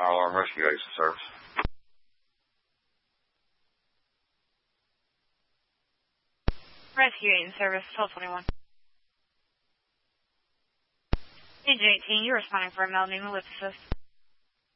Fire alarm rescue agent service. Rescue agent service, 1221. Page 18, you're responding for a melding ellipsis.